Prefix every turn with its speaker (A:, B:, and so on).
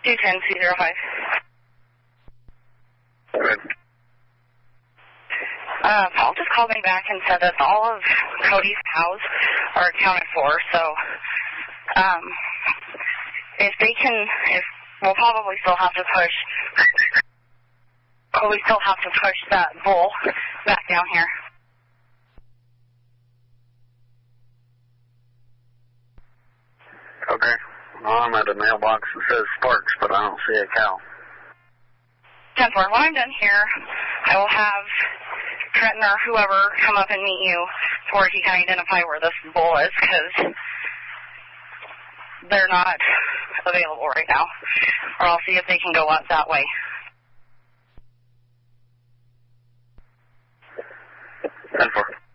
A: 210 205.
B: Good.
A: Paul just called me back and said that all of Cody's cows are accounted for, so if we'll probably still have to push, that bull back down here.
B: Okay. Well, I'm at a mailbox that says Sparks, but I don't see a cow.
A: 10-4. When I'm done here, I will have Trenton or whoever come up and meet you to where he can identify where this bull is, because they're not available right now. Or I'll see if they can go up that way.
B: 10-4.